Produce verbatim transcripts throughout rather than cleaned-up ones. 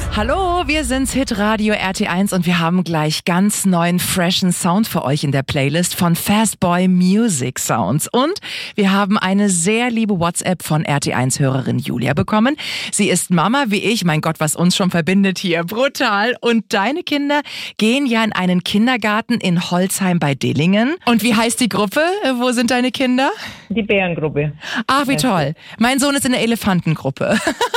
Hallo, wir sind's Hitradio R T eins und wir haben gleich ganz neuen, freshen Sound für euch in der Playlist von Fastboy Music Sounds. Und wir haben eine sehr liebe WhatsApp von R T eins-Hörerin Julia bekommen. Sie ist Mama wie ich, mein Gott, was uns schon verbindet hier, brutal. Und deine Kinder gehen ja in einen Kindergarten in Holzheim bei Dillingen. Und wie heißt die Gruppe? Wo sind deine Kinder? Die Bärengruppe. Ach, wie toll. Mein Sohn ist in der Elefantengruppe.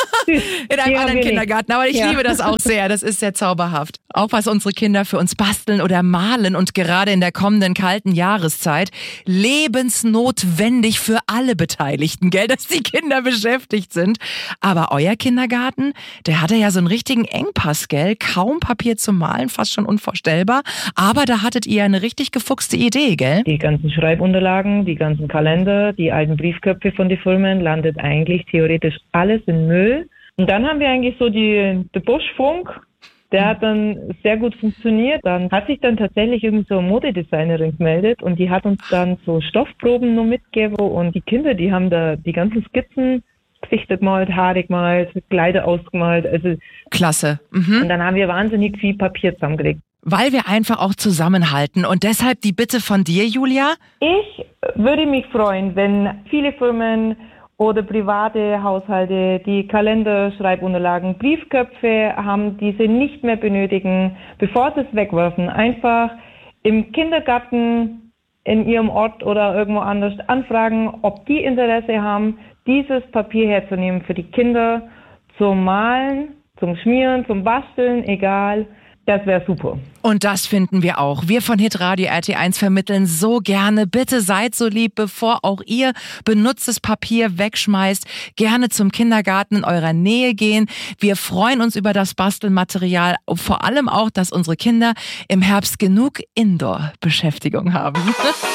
In einem anderen Kindergarten, aber ich ja. liebe das auch sehr, das ist sehr zauberhaft. Auch was unsere Kinder für uns basteln oder malen und gerade in der kommenden kalten Jahreszeit lebensnotwendig für alle Beteiligten, gell, dass die Kinder beschäftigt sind. Aber euer Kindergarten, der hatte ja so einen richtigen Engpass, gell, kaum Papier zum Malen, fast schon unvorstellbar, aber da hattet ihr eine richtig gefuchste Idee, gell? Die ganzen Schreibunterlagen, die ganzen Kalender, die alten Briefköpfe von den Firmen, landet eigentlich theoretisch alles in Müll. Und dann haben wir eigentlich so die, der Buschfunk, der hat dann sehr gut funktioniert. Dann hat sich dann tatsächlich irgendwie so eine Modedesignerin gemeldet und die hat uns dann so Stoffproben nur mitgegeben und die Kinder, die haben da die ganzen Skizzen, Gesichter gemalt, Haare gemalt, Kleider ausgemalt. Also klasse. Mhm. Und dann haben wir wahnsinnig viel Papier zusammengelegt. Weil wir einfach auch zusammenhalten und deshalb die Bitte von dir, Julia? Ich würde mich freuen, wenn viele Firmen oder private Haushalte, die Kalender, Schreibunterlagen, Briefköpfe haben, die sie nicht mehr benötigen, bevor sie es wegwerfen, einfach im Kindergarten in ihrem Ort oder irgendwo anders anfragen, ob die Interesse haben, dieses Papier herzunehmen für die Kinder zum Malen, zum Schmieren, zum Basteln, egal. Das wäre super. Und das finden wir auch. Wir von Hitradio R T eins vermitteln so gerne. Bitte seid so lieb, bevor auch ihr benutztes Papier wegschmeißt, gerne zum Kindergarten in eurer Nähe gehen. Wir freuen uns über das Bastelmaterial. Vor allem auch, dass unsere Kinder im Herbst genug Indoor-Beschäftigung haben.